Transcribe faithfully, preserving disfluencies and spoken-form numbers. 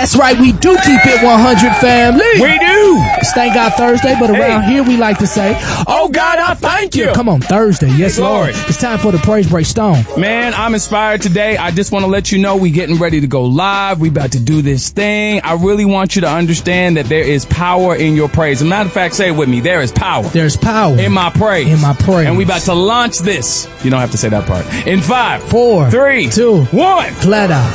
That's right, we do keep it one hundred, family. We do. It's Thank God Thursday, but around Hey. here we like to say, Oh, God, I thank you. come on, Thursday. Yes, Lord. Lord. It's time for the Praise Break Stone. Man, I'm inspired today. I just want to let you know we getting ready to go live. We about to do this thing. I really want you to understand that there is power in your praise. As a matter of fact, say it with me. There is power. There's power In my praise. In my praise. And we about to launch this. You don't have to say that part. In five, Four, three, two, one. flat out.